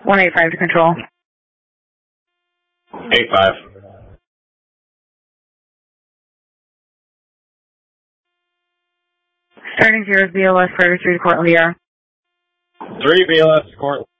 185 to control. 85. Starting 0 BLS 33 to Court Lear. 3 BLS Court